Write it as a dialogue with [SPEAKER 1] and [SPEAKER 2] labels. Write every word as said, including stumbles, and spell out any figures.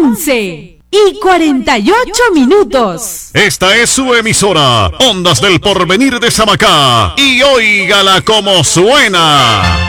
[SPEAKER 1] once y cuarenta y ocho minutos.
[SPEAKER 2] Esta es su emisora, Ondas del Porvenir de Samacá. Y óigala como suena.